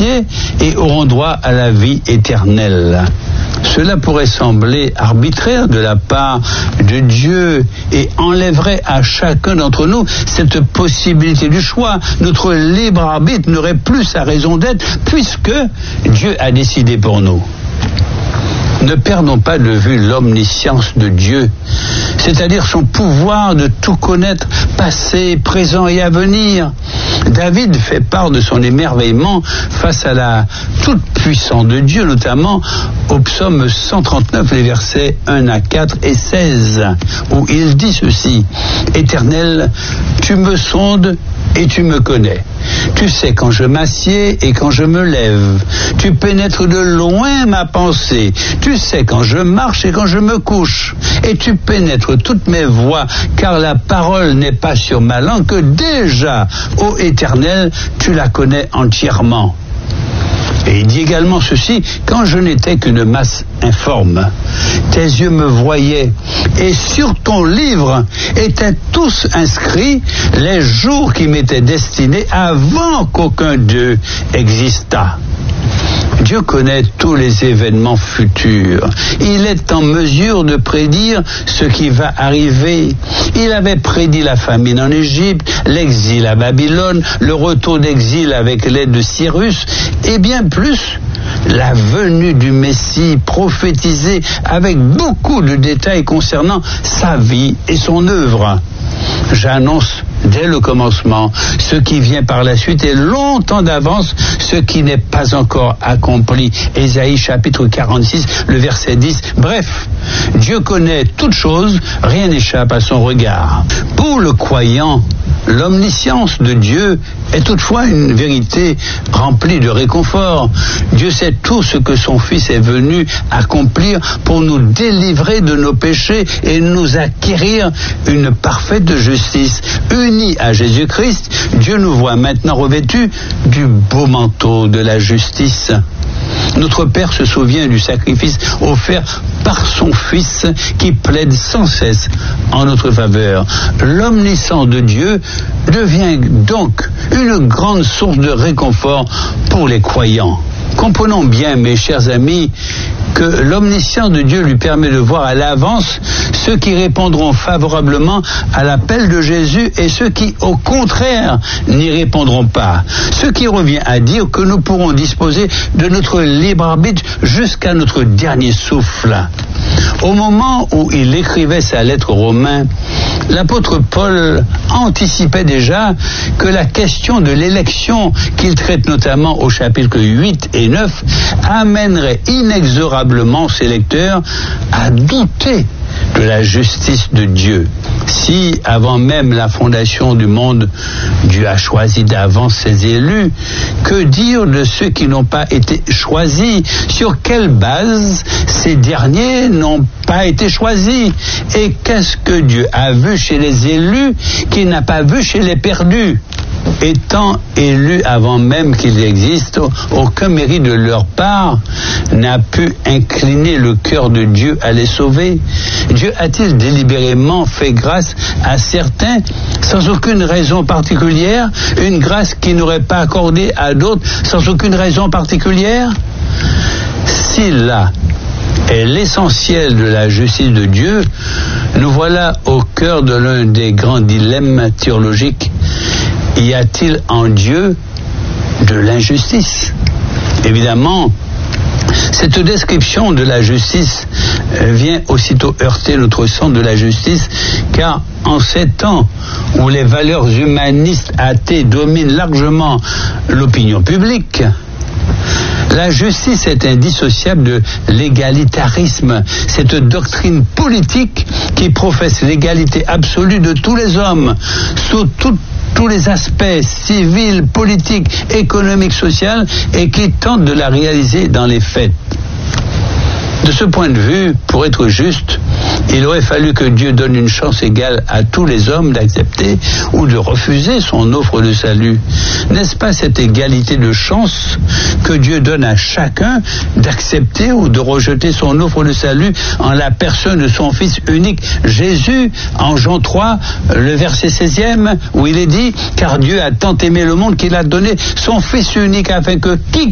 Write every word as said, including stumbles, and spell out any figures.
initiés et auront droit à la vie éternelle. Cela pourrait sembler arbitraire de la part de Dieu et enlèverait à chacun d'entre nous cette possibilité du choix. Notre libre arbitre n'aurait plus sa raison d'être puisque Dieu a décidé pour nous. Ne perdons pas de vue l'omniscience de Dieu, c'est-à-dire son pouvoir de tout connaître, passé, présent et à venir. David fait part de son émerveillement face à la toute-puissance de Dieu, notamment au psaume cent trente-neuf, les versets un à quatre et seize, où il dit ceci: « Éternel, tu me sondes et tu me connais. Tu sais quand je m'assieds et quand je me lève. Tu pénètres de loin ma pensée. Tu sais quand je marche et quand je me couche. Et tu pénètres toutes mes voies, car la parole n'est pas sur ma langue, que déjà, ô Éternel, tu la connais entièrement. » Et il dit également ceci: « Quand je n'étais qu'une masse informe, tes yeux me voyaient, et sur ton livre étaient tous inscrits les jours qui m'étaient destinés avant qu'aucun d'eux existât. » Dieu connaît tous les événements futurs. Il est en mesure de prédire ce qui va arriver. Il avait prédit la famine en Égypte, l'exil à Babylone, le retour d'exil avec l'aide de Cyrus, et bien plus, la venue du Messie prophétisée avec beaucoup de détails concernant sa vie et son œuvre. J'annonce dès le commencement ce qui vient par la suite et longtemps d'avance ce qui n'est pas encore accompli. Ésaïe chapitre quarante-six, le verset dix. Bref, Dieu connaît toutes choses, rien n'échappe à son regard. Pour le croyant, l'omniscience de Dieu est toutefois une vérité remplie de réconfort. Dieu sait tout ce que son Fils est venu accomplir pour nous délivrer de nos péchés et nous acquérir une parfaite justice. Unis à Jésus-Christ, Dieu nous voit maintenant revêtus du beau manteau de la justice. Notre Père se souvient du sacrifice offert par son Fils qui plaide sans cesse en notre faveur. L'omniscience de Dieu devient donc une grande source de réconfort pour les croyants. Comprenons bien, mes chers amis, que l'omniscience de Dieu lui permet de voir à l'avance ceux qui répondront favorablement à l'appel de Jésus et ceux qui, au contraire, n'y répondront pas. Ce qui revient à dire que nous pourrons disposer de notre libre arbitre jusqu'à notre dernier souffle. Au moment où il écrivait sa lettre aux Romains, l'apôtre Paul anticipait déjà que la question de l'élection, qu'il traite notamment au chapitre huit et neuf, amènerait inexorablement ses lecteurs à douter de la justice de Dieu. Si, avant même la fondation du monde, Dieu a choisi d'avance ses élus, que dire de ceux qui n'ont pas été choisis? Sur quelle base ces derniers n'ont pas été choisis? Et qu'est-ce que Dieu a vu chez les élus qu'il n'a pas vu chez les perdus? Étant élus avant même qu'ils existent, aucun mérite de leur part n'a pu incliner le cœur de Dieu à les sauver. Dieu a-t-il délibérément fait grâce à certains sans aucune raison particulière, une grâce qu'il n'aurait pas accordée à d'autres sans aucune raison particulière? Si là est l'essentiel de la justice de Dieu, nous voilà au cœur de l'un des grands dilemmes théologiques. Y a-t-il en Dieu de l'injustice? Évidemment, cette description de la justice vient aussitôt heurter notre sens de la justice, car en ces temps où les valeurs humanistes athées dominent largement l'opinion publique, la justice est indissociable de l'égalitarisme, cette doctrine politique qui professe l'égalité absolue de tous les hommes, sous toute tous les aspects civils, politiques, économiques, sociaux, et qui tentent de la réaliser dans les faits. De ce point de vue, pour être juste, il aurait fallu que Dieu donne une chance égale à tous les hommes d'accepter ou de refuser son offre de salut. N'est-ce pas cette égalité de chance que Dieu donne à chacun d'accepter ou de rejeter son offre de salut en la personne de son Fils unique, Jésus, en Jean trois, le verset seizième, où il est dit « Car Dieu a tant aimé le monde qu'il a donné son Fils unique afin que qui